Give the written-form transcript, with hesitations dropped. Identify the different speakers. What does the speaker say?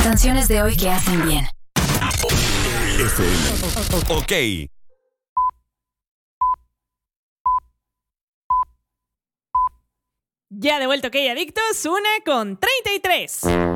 Speaker 1: Canciones de hoy que hacen bien.
Speaker 2: Ok.
Speaker 3: Ya de vuelta, ok, adictos, 1:33.